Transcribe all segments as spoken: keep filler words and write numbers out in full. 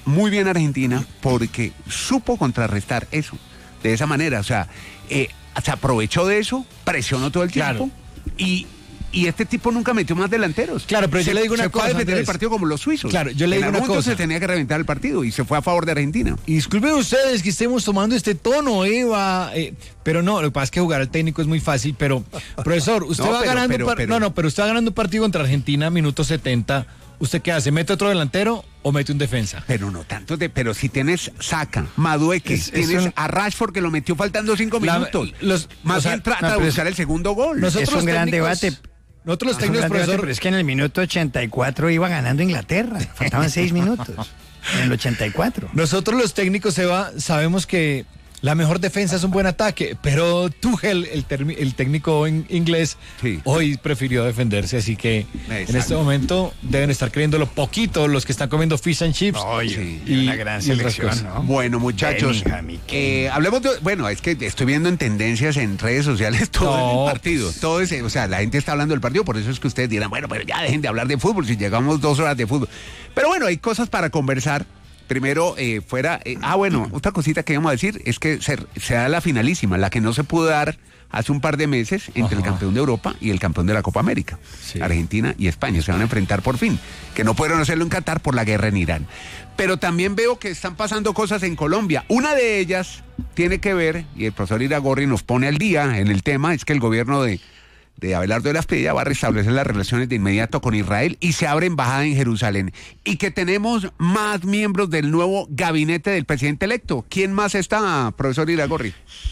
muy bien Argentina porque supo contrarrestar eso de esa manera. O sea, eh, se aprovechó de eso, presionó todo el tiempo, claro. y... Y este tipo nunca metió más delanteros. Claro, pero se, yo le digo una se cosa, fue a defender Andrés. el partido como los suizos. Claro, yo le digo en una cosa. se tenía que reventar el partido y se fue a favor de Argentina. Y disculpen ustedes que estemos tomando este tono, Eva, eh, pero no, lo que pasa es que jugar al técnico es muy fácil, pero, profesor, usted no, va pero, ganando, pero, par- pero, no, no, pero usted va ganando un partido contra Argentina, minuto setenta, ¿usted qué hace? ¿Mete otro delantero o mete un defensa? Pero no tanto, de, pero si tienes Saka, Madueque, Es- es tienes un- a Rashford que lo metió faltando cinco La- minutos. los- Más o sea, bien trata no, de pero buscar el segundo gol. Nosotros Es un los gran técnicos- debate. Nosotros los Es un técnicos, gran debate, profesor, pero es que en el minuto ochenta y cuatro iba ganando Inglaterra. Faltaban seis minutos. En el ochenta y cuatro. nosotros los técnicos, Eva, sabemos que la mejor defensa es un buen ataque, pero Tuchel, el, termi- el técnico in- inglés, Sí. hoy prefirió defenderse, así que en Exacto. este momento deben estar creyéndolo poquito los que están comiendo fish and chips. Oye, Sí. y una gran y otras selección, cosas. ¿no? Bueno, muchachos, Bellingham y Kane. eh, hablemos de, bueno, es que estoy viendo en tendencias en redes sociales todo No, el partido, todo ese, o sea, la gente está hablando del partido, por eso es que ustedes dirán, bueno, pero ya dejen de hablar de fútbol si llegamos dos horas de fútbol. Pero bueno, hay cosas para conversar. Primero, eh, fuera, eh, ah, bueno, otra cosita que íbamos a decir es que se, se da la finalísima, la que no se pudo dar hace un par de meses entre el Ajá. campeón de Europa y el campeón de la Copa América. Sí. Argentina y España se van a enfrentar por fin, que no pudieron hacerlo en Qatar por la guerra en Irán. Pero también veo que están pasando cosas en Colombia. Una de ellas tiene que ver, y el profesor Iragorri nos pone al día en el tema, es que el gobierno de, de Abelardo de la Espriella va a restablecer las relaciones de inmediato con Israel y se abre embajada en Jerusalén. Y que tenemos más miembros del nuevo gabinete del presidente electo. ¿Quién más está, profesor Iragorri?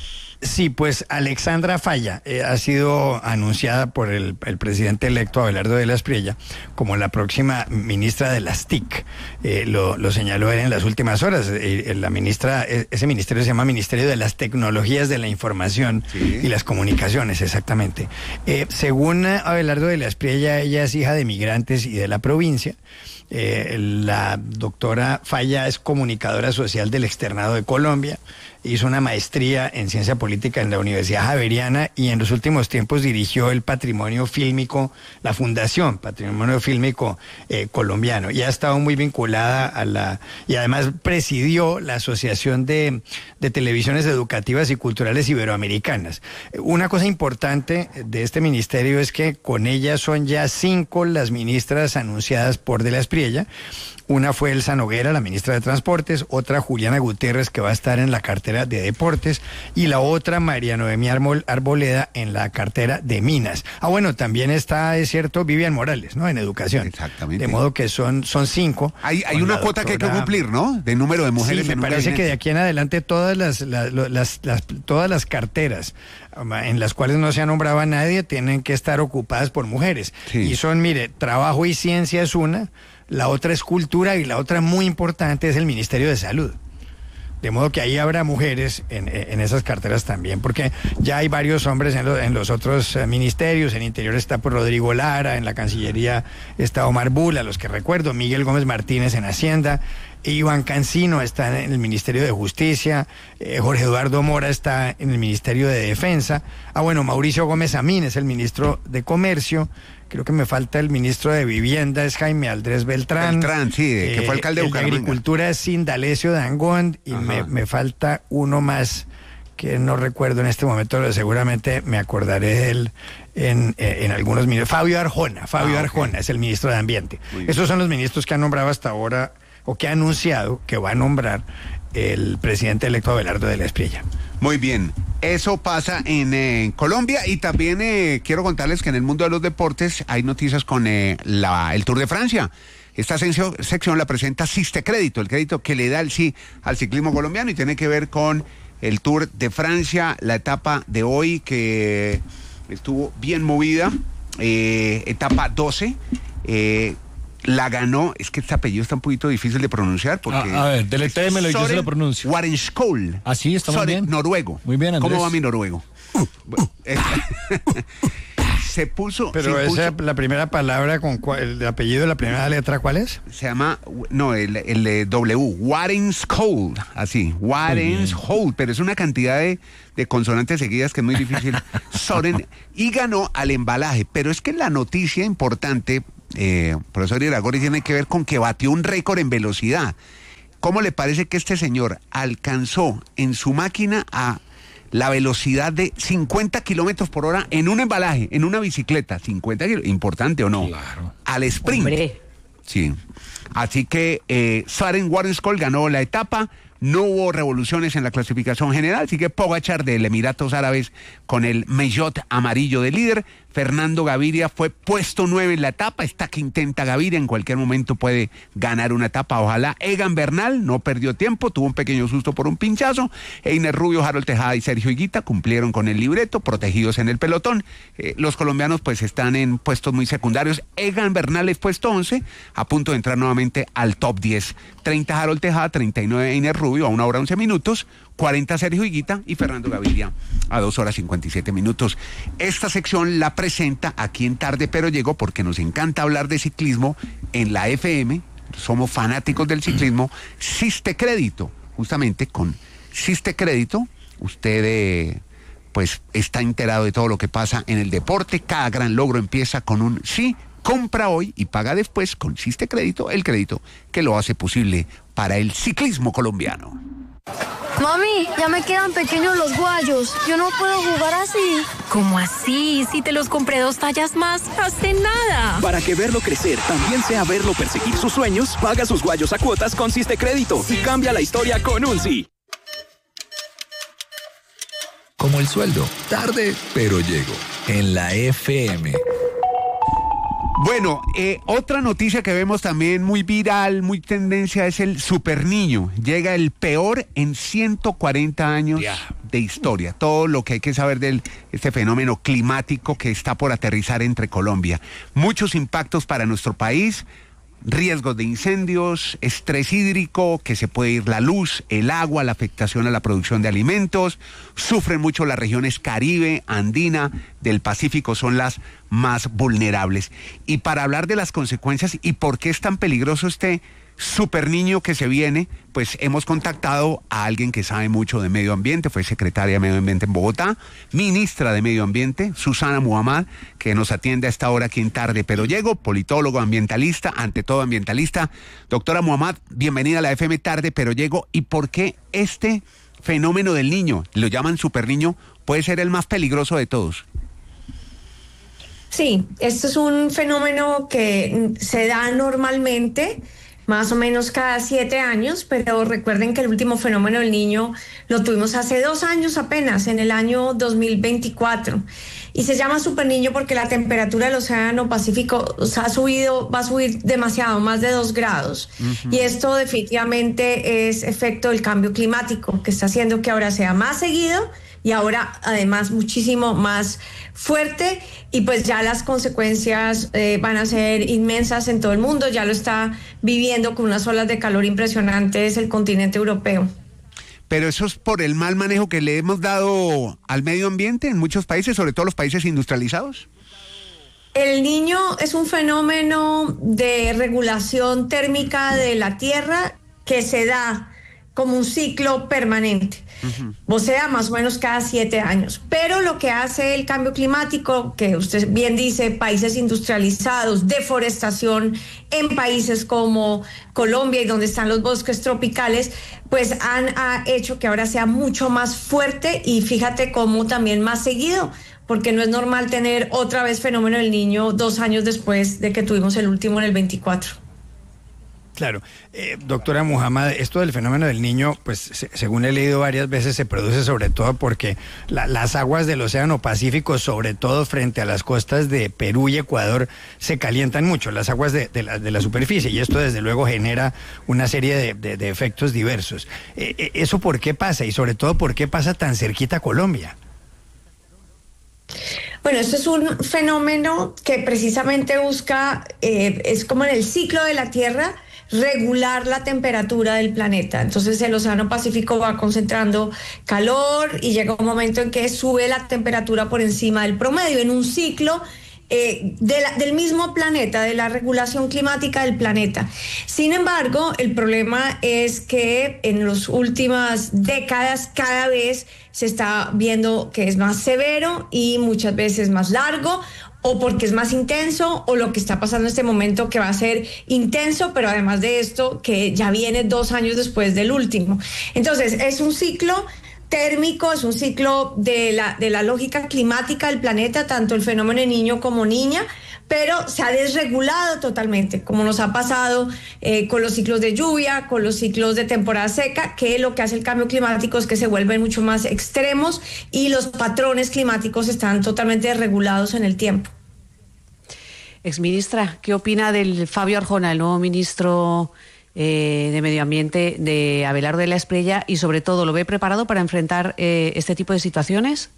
Sí, pues Alexandra Falla eh, ha sido anunciada por el, el presidente electo Abelardo de la Espriella como la próxima ministra de las T I C. Eh, lo, lo señaló él en las últimas horas. Eh, la ministra, eh, ese ministerio se llama Ministerio de las Tecnologías de la Información Sí. y las Comunicaciones, exactamente. Eh, según Abelardo de la Espriella, ella es hija de migrantes y de la provincia. Eh, la doctora Falla es comunicadora social del Externado de Colombia, hizo una maestría en ciencia política en la Universidad Javeriana y en los últimos tiempos dirigió el patrimonio fílmico, la Fundación Patrimonio Fílmico eh, Colombiano, y ha estado muy vinculada a la, y además presidió la Asociación de, de Televisiones Educativas y Culturales Iberoamericanas. Una cosa importante de este ministerio es que con ella son ya cinco las ministras anunciadas por De la Espriella. Una fue Elsa Noguera, la ministra de Transportes, otra Juliana Gutiérrez, que va a estar en la cartera de Deportes, y la otra María Noemí Armol- Arboleda en la cartera de Minas. Ah, bueno, también está, es cierto, Vivian Morales, ¿no? En Educación. Exactamente. De modo que son, son cinco. Hay, hay Con una la cuota que hay que doctora- cumplir, ¿no? De número de mujeres Sí, me en un parece que gabinete. de aquí en adelante todas las, las, las, las- todas las carteras um, en las cuales no se ha nombrado a nadie tienen que estar ocupadas por mujeres. Sí. Y son, mire, trabajo y ciencia es una, la otra es cultura y la otra muy importante es el Ministerio de Salud. De modo que ahí habrá mujeres en, en esas carteras también, porque ya hay varios hombres en, lo- en los otros eh, ministerios. En Interior está por Rodrigo Lara, en la Cancillería está Omar Bula, los que recuerdo, Miguel Gómez Martínez en Hacienda, Iván Cancino está en el Ministerio de Justicia, eh, Jorge Eduardo Mora está en el Ministerio de Defensa, ah bueno, Mauricio Gómez Amín es el ministro de Comercio. Creo que me falta el ministro de Vivienda, es Jaime Aldrés Beltrán. Beltrán, sí, de- que fue alcalde de el de Bucaramanga. Agricultura es Indalecio Dangond y Ajá. me, me falta uno más que no recuerdo en este momento, pero seguramente me acordaré de él en, eh, en algunos minutos. Fabio Arjona, Fabio Ah, ok. Arjona es el ministro de Ambiente. Muy bien. Esos son los ministros que han nombrado hasta ahora, o que ha anunciado que va a nombrar el presidente electo Abelardo de la Espriella. Muy bien, eso pasa en eh, Colombia y también eh, quiero contarles que en el mundo de los deportes hay noticias con eh, la, el Tour de Francia. Esta sección, sección la presenta Siste Crédito, el crédito que le da el sí al ciclismo colombiano y tiene que ver con el Tour de Francia, la etapa de hoy que estuvo bien movida, eh, etapa doce, eh, la ganó, es que este apellido está un poquito difícil de pronunciar porque... A- a ver, deletéemelo y yo se lo Soren pronuncio. Warenskol. Ah, sí, está muy Soren, bien. noruego. Muy bien, Andrés. ¿Cómo va mi noruego? Bueno, eh, se puso... Pero se esa, puso- la primera palabra con cua- el apellido de la primera letra, ¿cuál es? se llama, no, el, el eh, W, Warenskol, así, Warenskol, pero es una cantidad de, de consonantes seguidas que es muy difícil. Soren, y ganó al embalaje, pero es que la noticia importante, eh, profesor Iragorri, tiene que ver con que batió un récord en velocidad. ¿Cómo le parece que este señor alcanzó en su máquina a la velocidad de cincuenta kilómetros por hora en un embalaje, en una bicicleta? cincuenta kilómetros, ¿importante o no? Claro. Al sprint. Hombre. Sí. Así que eh, Søren Warneskjold ganó la etapa. No hubo revoluciones en la clasificación general, así que Pogačar del Emiratos Árabes con el maillot amarillo de líder. Fernando Gaviria fue puesto nueve en la etapa. Está que intenta Gaviria, en cualquier momento puede ganar una etapa. Ojalá. Egan Bernal no perdió tiempo, tuvo un pequeño susto por un pinchazo. Einer Rubio, Harold Tejada y Sergio Higuita cumplieron con el libreto, protegidos en el pelotón. Eh, los colombianos pues están en puestos muy secundarios. Egan Bernal es puesto once, a punto de entrar nuevamente al top diez. treinta Harold Tejada, treinta y nueve Einer Rubio a una hora once minutos, cuarenta Sergio Higuita y Fernando Gaviria a dos horas cincuenta y siete minutos. Esta sección la presenta aquí en Tarde Pero Llego porque nos encanta hablar de ciclismo en la F M, somos fanáticos del ciclismo. Siste Crédito, justamente con Siste Crédito, usted eh, pues está enterado de todo lo que pasa en el deporte. Cada gran logro empieza con un sí. Compra hoy y paga después con Siste Crédito, el crédito que lo hace posible para el ciclismo colombiano. Mami, ya me quedan pequeños los guayos. Yo no puedo jugar así. ¿Cómo así? Si te los compré dos tallas más hace nada. Para que verlo crecer también sea verlo perseguir sus sueños, paga sus guayos a cuotas con Siste Crédito y cambia la historia con un sí. Como el sueldo, tarde pero llego, en la F M. Bueno, eh, otra noticia que vemos también muy viral, muy tendencia, es el superniño. Llega el peor en ciento cuarenta años yeah. de historia. Todo lo que hay que saber de este fenómeno climático que está por aterrizar entre Colombia. Muchos impactos para nuestro país. Riesgos de incendios, estrés hídrico, que se puede ir la luz, el agua, la afectación a la producción de alimentos. Sufren mucho las regiones Caribe, Andina, del Pacífico, son las más vulnerables. Y para hablar de las consecuencias y por qué es tan peligroso este superniño que se viene, pues hemos contactado a alguien que sabe mucho de medio ambiente, fue secretaria de Medio Ambiente en Bogotá, ministra de Medio Ambiente, Susana Muhammad, que nos atiende a esta hora aquí en Tarde Pero Llego, politólogo, ambientalista, ante todo ambientalista. Doctora Muhammad, bienvenida a la F M Tarde Pero Llego. ¿Y por qué este fenómeno del niño, lo llaman superniño, puede ser el más peligroso de todos? Sí, esto es un fenómeno que se da normalmente más o menos cada siete años, pero recuerden que el último fenómeno del niño lo tuvimos hace dos años apenas, en el año dos mil veinticuatro. Y se llama superniño porque la temperatura del Océano Pacífico ha subido, va a subir demasiado, más de dos grados. Uh-huh. Y esto definitivamente es efecto del cambio climático, que está haciendo que ahora sea más seguido y ahora además muchísimo más fuerte, y pues ya las consecuencias eh, van a ser inmensas en todo el mundo. Ya lo está viviendo con unas olas de calor impresionantes el continente europeo. Pero eso es por el mal manejo que le hemos dado al medio ambiente en muchos países, sobre todo los países industrializados. El niño es un fenómeno de regulación térmica de la Tierra que se da como un ciclo permanente, uh-huh. o sea, más o menos cada siete años. Pero lo que hace el cambio climático, que usted bien dice, países industrializados, deforestación en países como Colombia y donde están los bosques tropicales, pues han ha hecho que ahora sea mucho más fuerte, y fíjate cómo también más seguido, porque no es normal tener otra vez fenómeno del niño dos años después de que tuvimos el último en el veinticuatro. Claro. Eh, doctora Muhammad, esto del fenómeno del niño, pues se, según he leído varias veces, se produce sobre todo porque la, las aguas del Océano Pacífico, sobre todo frente a las costas de Perú y Ecuador, se calientan mucho, las aguas de, de, la, de la superficie, y esto desde luego genera una serie de, de, de efectos diversos. Eh, ¿Eso por qué pasa? Y sobre todo, ¿por qué pasa tan cerquita a Colombia? Bueno, esto es un fenómeno que precisamente busca, eh, es como en el ciclo de la Tierra, regular la temperatura del planeta. Entonces el Océano Pacífico va concentrando calor y llega un momento en que sube la temperatura por encima del promedio en un ciclo eh, de la, del mismo planeta, de la regulación climática del planeta. Sin embargo, el problema es que en las últimas décadas cada vez se está viendo que es más severo y muchas veces más largo. o porque es más intenso, o lo que está pasando en este momento que va a ser intenso, pero además de esto, que ya viene dos años después del último. Entonces, es un ciclo térmico, es un ciclo de la, de la lógica climática del planeta, tanto el fenómeno de niño como niña, pero se ha desregulado totalmente, como nos ha pasado eh, con los ciclos de lluvia, con los ciclos de temporada seca, que lo que hace el cambio climático es que se vuelven mucho más extremos y los patrones climáticos están totalmente desregulados en el tiempo. Exministra, ¿qué opina del Fabio Arjona, el nuevo ministro eh, de Medio Ambiente de Abelardo de la Espriella, y sobre todo, ¿lo ve preparado para enfrentar eh, este tipo de situaciones?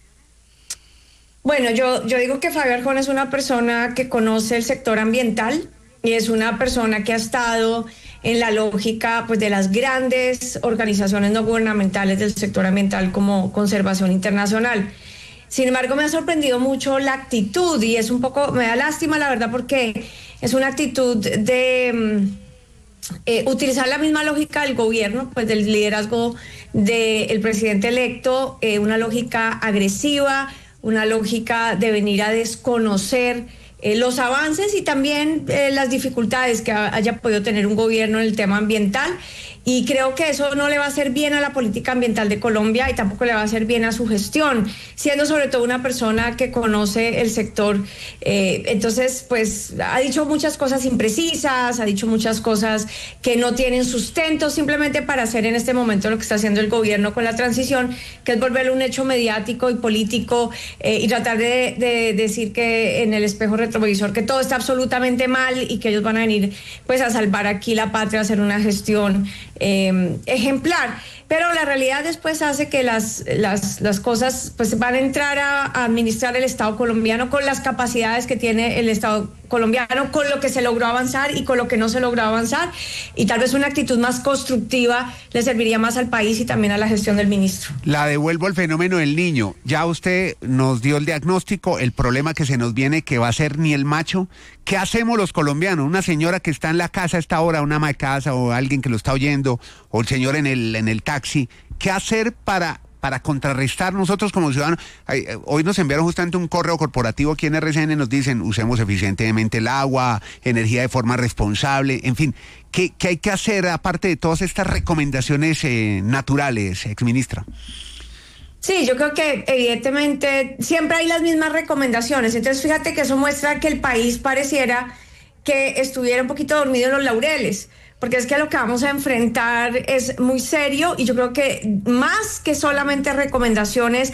Bueno, yo, yo digo que Fabio Arjona es una persona que conoce el sector ambiental y es una persona que ha estado en la lógica, pues, de las grandes organizaciones no gubernamentales del sector ambiental como Conservación Internacional. Sin embargo, me ha sorprendido mucho la actitud y es un poco, me da lástima la verdad, porque es una actitud de eh, utilizar la misma lógica del gobierno, pues del liderazgo del presidente electo, eh, una lógica agresiva, una lógica de venir a desconocer eh, los avances y también eh, las dificultades que haya podido tener un gobierno en el tema ambiental. Y creo que eso no le va a hacer bien a la política ambiental de Colombia y tampoco le va a hacer bien a su gestión, siendo sobre todo una persona que conoce el sector. Eh, entonces, pues, ha dicho muchas cosas imprecisas, ha dicho muchas cosas que no tienen sustento, simplemente para hacer en este momento lo que está haciendo el gobierno con la transición, que es volverlo un hecho mediático y político eh, y tratar de, de decir que en el espejo retrovisor que todo está absolutamente mal y que ellos van a venir, pues, a salvar aquí la patria, a hacer una gestión Eh, ejemplar, pero la realidad después hace que las, las, las cosas, pues, van a entrar a, a administrar el Estado colombiano con las capacidades que tiene el Estado colombiano, con lo que se logró avanzar y con lo que no se logró avanzar, y tal vez una actitud más constructiva le serviría más al país y también a la gestión del ministro. La devuelvo al fenómeno del niño. Ya usted nos dio el diagnóstico, el problema que se nos viene, que va a ser ni el macho. ¿Qué hacemos los colombianos? Una señora que está en la casa a esta hora, una ama de casa o alguien que lo está oyendo, o el señor en el, en el taxi. ¿Qué hacer para, para contrarrestar nosotros como ciudadanos? Ay, hoy nos enviaron justamente un correo corporativo aquí en R C N, nos dicen, usemos eficientemente el agua, energía de forma responsable, en fin. ¿Qué, qué hay que hacer aparte de todas estas recomendaciones eh, naturales, exministra? Sí, yo creo que evidentemente siempre hay las mismas recomendaciones. Entonces, fíjate que eso muestra que el país pareciera que estuviera un poquito dormido en los laureles, porque es que lo que vamos a enfrentar es muy serio y yo creo que más que solamente recomendaciones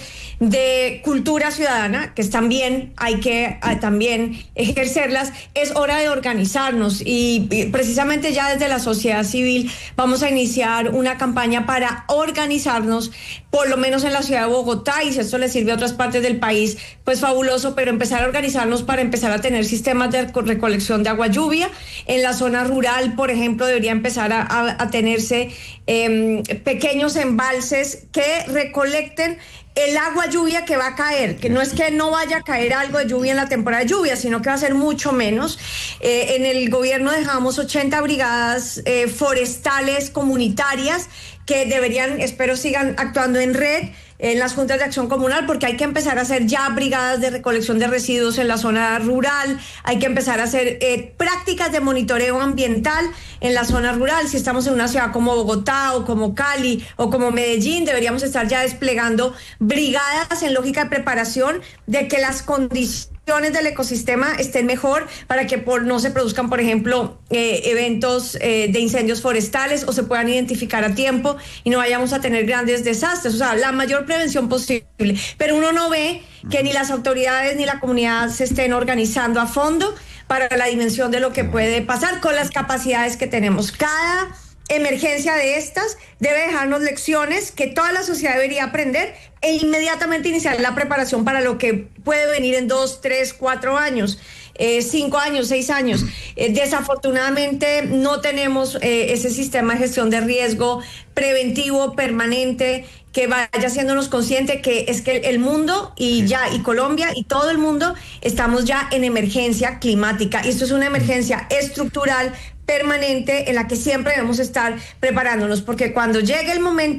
de cultura ciudadana, que están bien, hay que uh, también ejercerlas, es hora de organizarnos y, y precisamente ya desde la sociedad civil vamos a iniciar una campaña para organizarnos, por lo menos en la ciudad de Bogotá, y si esto le sirve a otras partes del país, pues fabuloso, pero empezar a organizarnos para empezar a tener sistemas de recolección de agua lluvia. En la zona rural, por ejemplo, debería empezar a, a, a tenerse eh, pequeños embalses que recolecten el agua lluvia que va a caer, que no es que no vaya a caer algo de lluvia en la temporada de lluvia, sino que va a ser mucho menos. Eh, en el gobierno dejamos ochenta brigadas eh, forestales comunitarias que deberían, espero sigan actuando en red en las juntas de acción comunal, porque hay que empezar a hacer ya brigadas de recolección de residuos en la zona rural, hay que empezar a hacer eh, prácticas de monitoreo ambiental en la zona rural. Si estamos en una ciudad como Bogotá o como Cali o como Medellín, deberíamos estar ya desplegando brigadas en lógica de preparación de que las condiciones del ecosistema estén mejor para que por, no se produzcan, por ejemplo, eh, eventos eh, de incendios forestales o se puedan identificar a tiempo y no vayamos a tener grandes desastres. O sea, la mayor prevención posible. Pero uno no ve que ni las autoridades ni la comunidad se estén organizando a fondo para la dimensión de lo que puede pasar con las capacidades que tenemos. Cada emergencia de estas debe dejarnos lecciones que toda la sociedad debería aprender e inmediatamente iniciar la preparación para lo que puede venir en dos, tres, cuatro años, eh, cinco años, seis años. Eh, desafortunadamente no tenemos eh, ese sistema de gestión de riesgo preventivo, permanente, que vaya haciéndonos consciente que es que el mundo y ya, y Colombia y todo el mundo estamos ya en emergencia climática. Y esto es una emergencia estructural, permanente, en la que siempre debemos estar preparándonos, porque cuando llegue el momento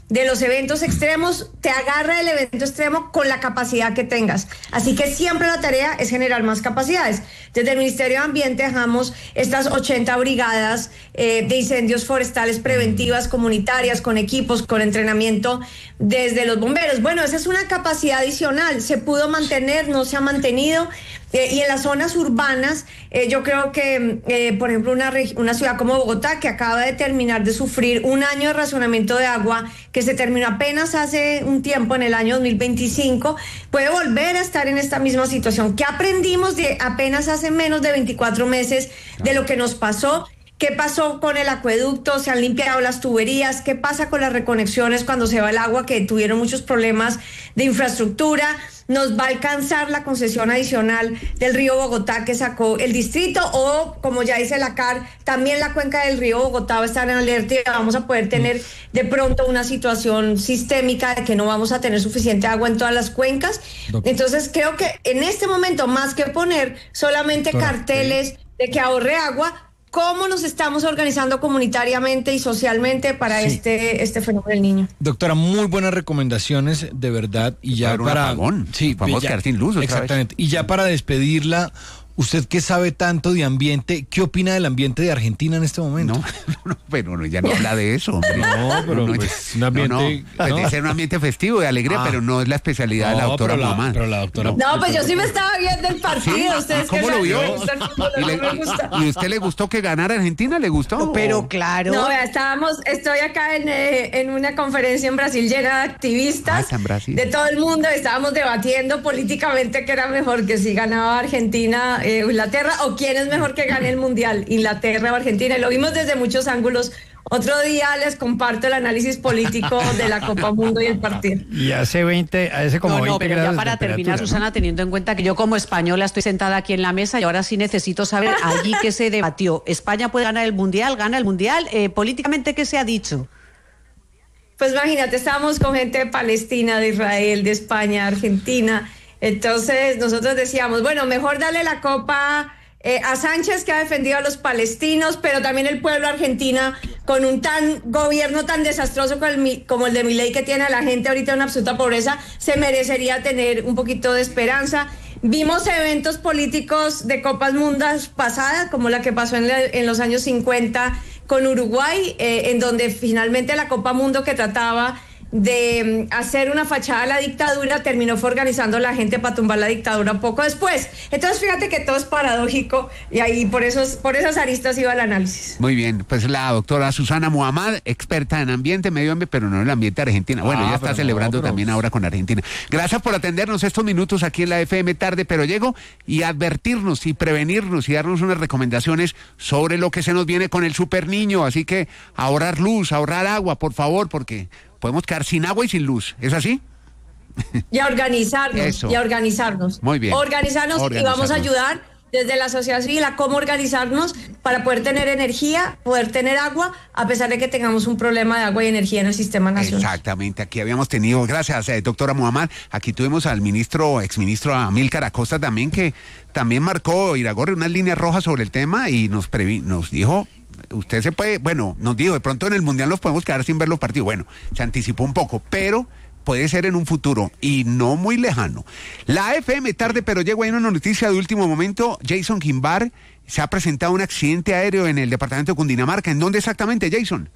de los eventos extremos, te agarra el evento extremo con la capacidad que tengas. Así que siempre la tarea es generar más capacidades. Desde el Ministerio de Ambiente dejamos estas ochenta brigadas eh, de incendios forestales preventivas comunitarias, con equipos, con entrenamiento desde los bomberos. Bueno, esa es una capacidad adicional. Se pudo mantener, no se ha mantenido. Eh, y en las zonas urbanas, eh, yo creo que, eh, por ejemplo, una, una ciudad como Bogotá, que acaba de terminar de sufrir un año de racionamiento de agua, que se terminó apenas hace un tiempo, en el año dos mil veinticinco, puede volver a estar en esta misma situación. ¿Qué aprendimos de apenas hace menos de veinticuatro meses de lo que nos pasó? ¿Qué pasó con el acueducto? ¿Se han limpiado las tuberías? ¿Qué pasa con las reconexiones cuando se va el agua, que tuvieron muchos problemas de infraestructura? ¿Nos va a alcanzar la concesión adicional del río Bogotá que sacó el distrito? O, como ya dice la C A R, también la cuenca del río Bogotá va a estar en alerta y vamos a poder tener de pronto una situación sistémica de que no vamos a tener suficiente agua en todas las cuencas. Doctor. Entonces creo que en este momento, más que poner solamente Doctor. carteles de que ahorre agua, ¿cómo nos estamos organizando comunitariamente y socialmente para sí. este, este fenómeno del niño? Doctora, muy buenas recomendaciones, de verdad. Y ya para... Apagón. Sí, vamos a quedar sin luz. Exactamente. Vez. Y ya para despedirla, usted que sabe tanto de ambiente, ¿qué opina del ambiente de Argentina en este momento? No, no pero no, ya no habla de eso, hombre. No, pero no, pues, un ambiente... No, no, pues ¿no? Debe ser un ambiente festivo, de alegría, ah. pero no es la especialidad no, de la doctora Muhammad. Pero la doctora... No, pues yo sí me estaba viendo el partido. ¿Sí? ¿Ustedes ¿Cómo lo vio? ¿Y, le, ¿Y usted le gustó que ganara Argentina? ¿Le gustó? Pero o? claro. No, ya estábamos, estoy acá en, eh, en una conferencia en Brasil llena de activistas ah, en Brasil. de todo el mundo. Estábamos debatiendo políticamente qué era mejor, que si ganaba Argentina o eh, Inglaterra, o quién es mejor que gane el Mundial, Inglaterra o Argentina. Y lo vimos desde muchos ángulos. Otro día les comparto el análisis político de la Copa Mundo y el partido. Y hace veinte, hace como no, veinte no, pero grados ya para terminar, ¿no? Susana, teniendo en cuenta que yo como española estoy sentada aquí en la mesa y ahora sí necesito saber allí qué se debatió. ¿España puede ganar el Mundial? ¿Gana el Mundial? Eh, políticamente, ¿qué se ha dicho? Pues imagínate, estábamos con gente de Palestina, de Israel, de España, Argentina. Entonces nosotros decíamos, bueno, mejor darle la copa... Eh, a Sánchez, que ha defendido a los palestinos, pero también el pueblo argentino, con un tan gobierno tan desastroso como el, como el de Milei, que tiene a la gente ahorita en absoluta pobreza, se merecería tener un poquito de esperanza. Vimos eventos políticos de Copas Mundas pasadas, como la que pasó en, la, en los años cincuenta con Uruguay, eh, en donde finalmente la Copa Mundo, que trataba de hacer una fachada a la dictadura, terminó fue organizando la gente para tumbar la dictadura poco después. Entonces fíjate que todo es paradójico y ahí por esos, por esas aristas iba el análisis. Muy bien, pues la doctora Susana Muhammad, experta en ambiente, medio ambiente, pero no en el ambiente argentino. Bueno, ah, ella está celebrando no, pero... también ahora con Argentina. Gracias por atendernos estos minutos aquí en la F M Tarde, pero llego y advertirnos y prevenirnos y darnos unas recomendaciones sobre lo que se nos viene con el super niño. Así que ahorrar luz, ahorrar agua, por favor, porque podemos quedar sin agua y sin luz. ¿Es así? Y a organizarnos. Eso. Y a organizarnos. Muy bien. Organizarnos, organizarnos y vamos a ayudar desde la sociedad civil a cómo organizarnos para poder tener energía, poder tener agua, a pesar de que tengamos un problema de agua y energía en el sistema nacional. Exactamente. Aquí habíamos tenido, gracias, eh, doctora Muhammad, aquí tuvimos al ministro, exministro Amílcar Acosta también, que también marcó, Iragorri, unas líneas rojas sobre el tema y nos, previ nos dijo... Usted se puede, bueno, nos dijo, de pronto en el Mundial nos podemos quedar sin ver los partidos. Bueno, se anticipó un poco, pero puede ser en un futuro y no muy lejano. La F M Tarde, pero llegó ahí una noticia de último momento. Jason Quimbar, se ha presentado un accidente aéreo en el departamento de Cundinamarca. ¿En dónde exactamente, Jason?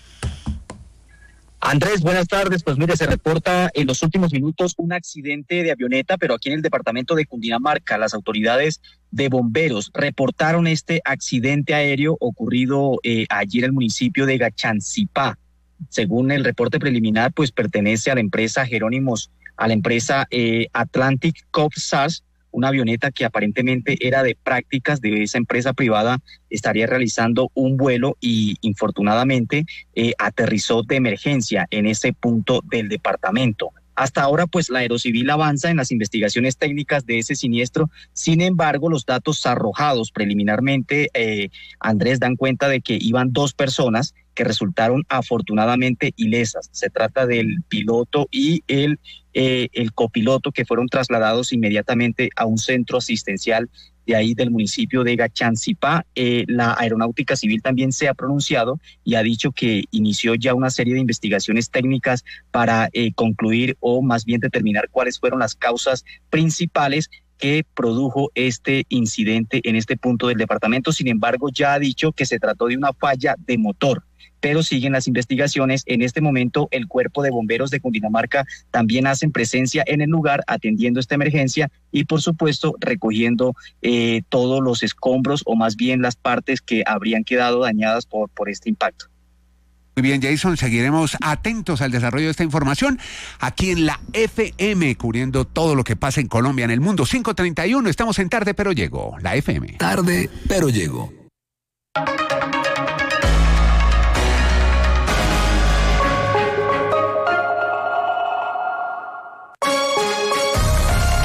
Andrés, buenas tardes. Pues mire, se reporta en los últimos minutos un accidente de avioneta, pero aquí en el departamento de Cundinamarca. Las autoridades de bomberos reportaron este accidente aéreo ocurrido eh, ayer en el municipio de Gachancipá. Según el reporte preliminar, pues pertenece a la empresa Jerónimos, a la empresa eh, Atlantic Copsars, una avioneta que aparentemente era de prácticas de esa empresa privada, estaría realizando un vuelo y infortunadamente eh, aterrizó de emergencia en ese punto del departamento. Hasta ahora, pues la Aerocivil avanza en las investigaciones técnicas de ese siniestro. Sin embargo, los datos arrojados preliminarmente, eh, Andrés, dan cuenta de que iban dos personas que resultaron afortunadamente ilesas. Se trata del piloto y el, eh, el copiloto, que fueron trasladados inmediatamente a un centro asistencial de ahí del municipio de Gachancipá. Eh, la Aeronáutica Civil también se ha pronunciado y ha dicho que inició ya una serie de investigaciones técnicas para eh, concluir o más bien determinar cuáles fueron las causas principales que produjo este incidente en este punto del departamento. Sin embargo, ya ha dicho que se trató de una falla de motor, pero siguen las investigaciones. En este momento, el Cuerpo de Bomberos de Cundinamarca también hacen presencia en el lugar atendiendo esta emergencia y, por supuesto, recogiendo eh, todos los escombros o más bien las partes que habrían quedado dañadas por, por este impacto. Muy bien, Jason, seguiremos atentos al desarrollo de esta información aquí en la F M, cubriendo todo lo que pasa en Colombia, en el mundo. cinco treinta y uno, estamos en Tarde Pero Llego, la F M. Tarde Pero Llego.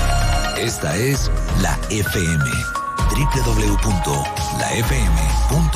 Esta es la F M. doble u doble u doble u punto la f m punto com